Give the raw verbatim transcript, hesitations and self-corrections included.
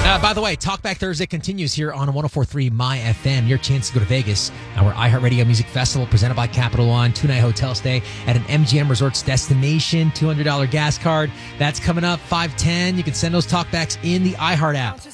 Uh, by the way, Talkback Thursday continues here on one oh four point three My F M. Your chance to go to Vegas, our iHeartRadio Music Festival presented by Capital One. Two-night hotel stay at an M G M Resorts destination. two hundred dollars gas card. That's coming up five ten. You can send those talkbacks in the iHeart app.